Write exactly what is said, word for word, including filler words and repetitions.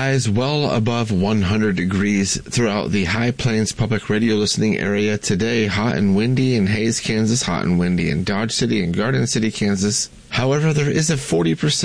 highs well above one hundred degrees throughout the High Plains public radio listening area today. Hot and windy in Hays, Kansas. Hot and windy in Dodge City and Garden City, Kansas. However, there is a forty percent